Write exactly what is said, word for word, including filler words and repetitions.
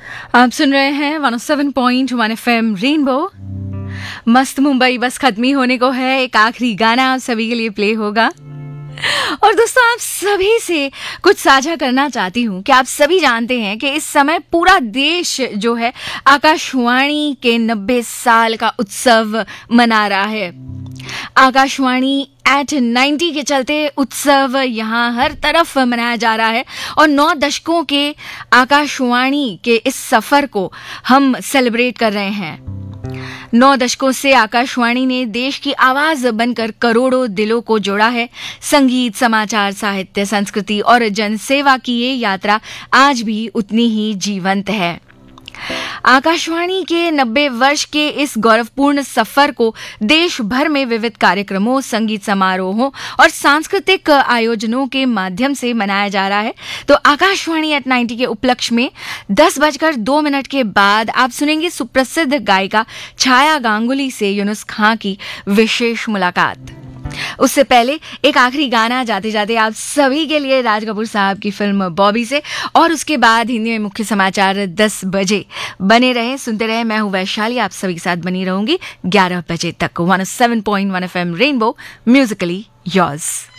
आप सुन रहे हैं one O seven point one FM rainbow. मस्त मुंबई बस खत्म ही होने को है। एक आखिरी गाना आप सभी के लिए प्ले होगा। और दोस्तों, आप सभी से कुछ साझा करना चाहती हूँ कि आप सभी जानते हैं कि इस समय पूरा देश जो है आकाशवाणी के नब्बे साल का उत्सव मना रहा है। आकाशवाणी एट नाइन्टी के चलते उत्सव यहाँ हर तरफ मनाया जा रहा है और नौ दशकों के आकाशवाणी के इस सफर को हम सेलिब्रेट कर रहे हैं। नौ दशकों से आकाशवाणी ने देश की आवाज बनकर करोड़ों दिलों को जोड़ा है। संगीत, समाचार, साहित्य, संस्कृति और जनसेवा की ये यात्रा आज भी उतनी ही जीवंत है। आकाशवाणी के नब्बे वर्ष के इस गौरवपूर्ण सफर को देश भर में विविध कार्यक्रमों, संगीत समारोहों और सांस्कृतिक आयोजनों के माध्यम से मनाया जा रहा है। तो आकाशवाणी एट नाइन्टी के उपलक्ष्य में दस बजकर दो मिनट के बाद आप सुनेंगे सुप्रसिद्ध गायिका छाया गांगुली से यूनुस खां की विशेष मुलाकात। उससे पहले एक आखिरी गाना जाते जाते आप सभी के लिए राज कपूर साहब की फिल्म बॉबी से, और उसके बाद हिंदी में मुख्य समाचार दस बजे। बने रहे, सुनते रहे। मैं हूं वैशाली, आप सभी के साथ बनी रहूंगी ग्यारह बजे तक। One O seven point one FM rainbow, Musically yours.